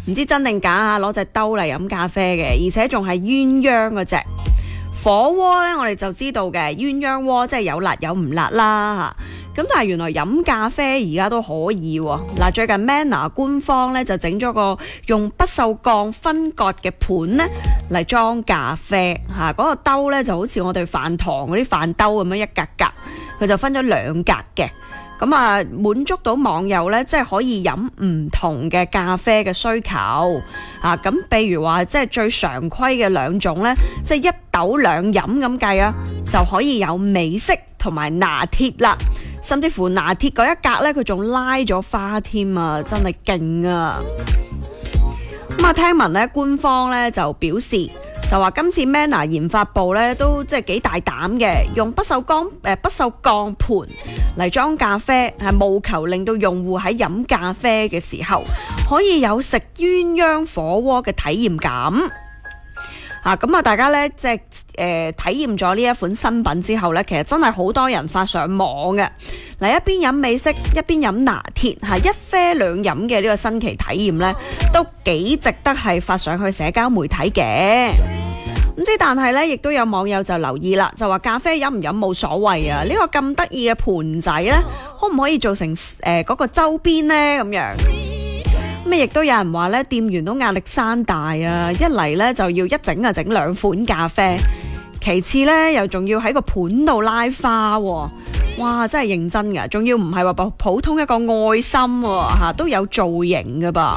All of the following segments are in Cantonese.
唔知真定假啊，攞隻兜嚟飲咖啡嘅，而且仲係鴛鴦嗰隻。火鍋呢，我哋就知道嘅鴛鴦鍋即係有辣有唔辣啦嚇。咁但係原來飲咖啡而家都可以喎。嗱，最近 Manner 官方呢就整咗個用不鏽鋼分割嘅盤呢嚟裝咖啡嚇。嗰個兜呢就好似我哋飯堂嗰啲飯兜咁樣一格格，佢就分咗兩格嘅。咁啊，滿足到網友咧，即係可以飲唔同嘅咖啡嘅需求啊！咁，譬如話，即係最常規嘅兩種咧，即係一斗兩飲咁計啊，就可以有美式同埋拿鐵啦。甚至乎拿鐵嗰一格咧，佢仲拉咗花添啊！真係勁啊！咁啊，聽聞咧，官方咧就表示。就話今次 Manner 研發部咧都即係幾大膽嘅，用不鏽鋼盤嚟裝咖啡，係務求令到用戶喺飲咖啡嘅時候可以有食鴛鴦火鍋嘅體驗感。咁啊，大家咧即係體驗咗呢一款新品之後咧，其實真係好多人發上網嘅。嗱，一邊飲美式，一邊飲拿鐵，一啡兩飲嘅呢個新奇體驗咧，都幾值得係發上去社交媒體嘅。咁但係咧，亦都有網友就留意啦，就話咖啡飲唔飲冇所謂啊！呢個咁得意嘅盤仔咧，可唔可以做成嗰個周邊呢？咁樣咁亦都有人話咧，店員都壓力山大啊！一嚟咧就要一整就整兩款咖啡，其次咧又仲要喺個盤度拉花喎。哇！真係認真噶，仲要唔係話普通一個愛心喎，都有造型噶噃。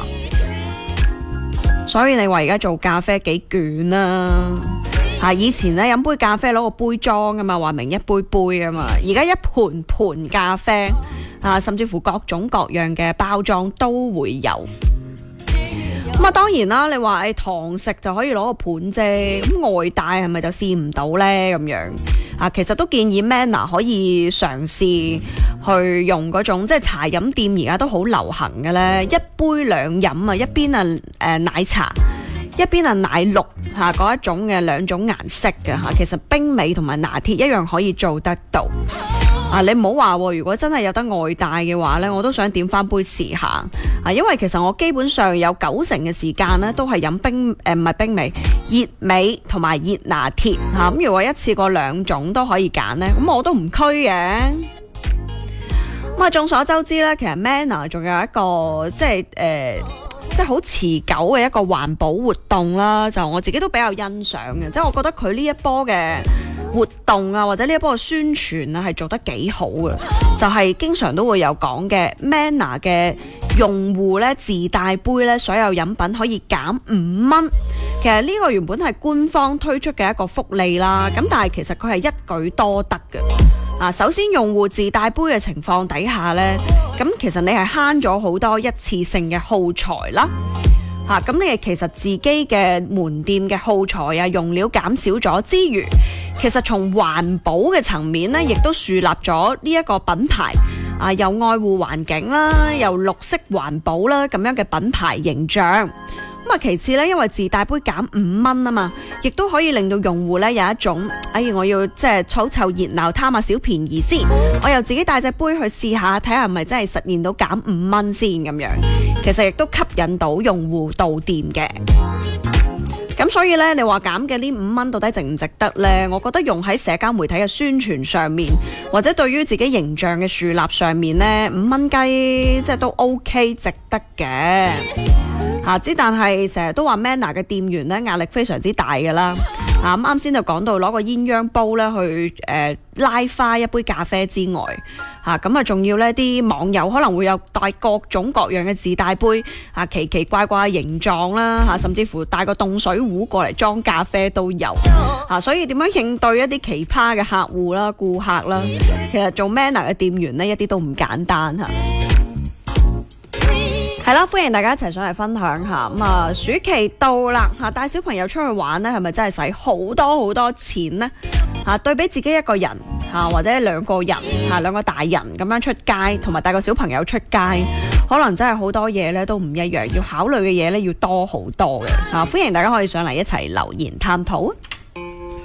所以你話而家做咖啡幾卷啊？以前咧飲杯咖啡攞個杯裝噶嘛，話明一杯杯啊嘛。而家一盤盤咖啡甚至乎各種各樣嘅包裝都會有。咁當然啦，你話堂食就可以攞個盤啫，咁外帶係咪就試唔到呢？咁樣其實都建議 Manner 可以嘗試去用嗰種即係茶飲店而家都好流行嘅呢，一杯兩飲啊，一邊奶茶，一邊奶綠嗰一種嘅兩種顏色嘅其實冰美同埋拿鐵一樣可以做得到。你唔好話喎，如果真係有得外帶嘅話呢，我都想點翻杯試下因為其實我基本上有90%嘅時間呢都係飲唔係冰美，熱美同埋熱拿鐵咁如果一次過兩種都可以揀呢，咁我都唔拘嘅。咁眾所周知呢，其實 Manner 仲有一個即係好持久嘅一個環保活動啦，就我自己都比較欣賞嘅，即係我覺得佢呢一波嘅活動或者呢一波嘅宣傳係做得幾好嘅，就係經常都會有講嘅 Manner 嘅用戶咧自帶杯咧，所有飲品可以減5蚊。其實呢個原本係官方推出嘅一個福利啦，咁但係其實佢係一舉多得嘅。首先用戶自帶杯嘅情況底下呢，咁其實你係慳咗好多一次性嘅耗材啦。咁你其實自己嘅門店嘅耗材用料減少咗之餘，其實從環保嘅層面呢，亦都樹立咗呢一個品牌又愛護環境啦，又綠色環保啦咁樣嘅品牌形象。咁其次咧，因為自帶杯減5蚊啊嘛，亦都可以令到用戶咧有一種，我要即係湊湊熱鬧貪下小便宜先，我又自己帶隻杯去試下，睇下係咪真係實現到減5蚊先咁樣。其實亦都吸引到用戶到店嘅。咁所以咧，你話減嘅呢5蚊到底值唔值得呢？我覺得用喺社交媒體嘅宣傳上面，或者對於自己形象嘅樹立上面呢，5蚊雞即係都 OK 值得嘅。但係成日都話 Manner 嘅店員咧壓力非常之大㗎啦。咁啱先就講到攞個鴛鴦煲咧去拉花一杯咖啡之外，咁仲要呢啲網友可能會有帶各種各樣嘅自帶杯，奇奇怪怪嘅形狀啦，甚至乎帶個凍水壺過嚟裝咖啡都有。所以點樣應對一啲奇葩嘅客戶啦、顧客啦，其實做 Manner 嘅店員呢，一啲都唔簡單嚇。係啦，歡迎大家一齊上嚟分享下。暑期到啦，帶小朋友出去玩呢，係咪真係使好多錢呢？對比自己一個人或者兩個人兩個大人咁樣出街，同埋帶個小朋友出街，可能真係好多嘢呢都唔一樣，要考慮嘅嘢呢要多好多嘅。歡迎大家可以上嚟一齊留言探討。